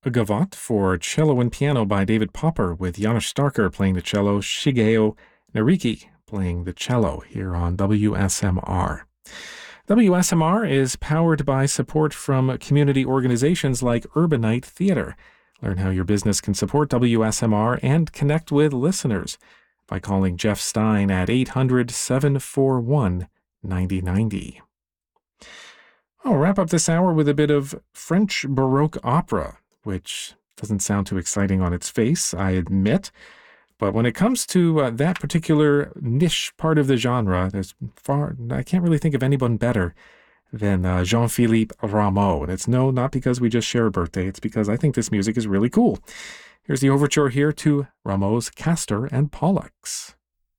a gavotte for cello and piano by David Popper with Janusz Starker playing the cello, Shigeo Nariki playing the cello here on WSMR. WSMR is powered by support from community organizations like Urbanite Theater. Learn how your business can support WSMR and connect with listeners by calling Jeff Stein at 800-741-9090. I'll wrap up this hour with a bit of French Baroque opera, which doesn't sound too exciting on its face, I admit. But when it comes to that particular niche part of the genre, I can't really think of anyone better than Jean-Philippe Rameau. And it's not because we just share a birthday, it's because I think this music is really cool. Here's the overture here to Rameau's Castor and Pollux.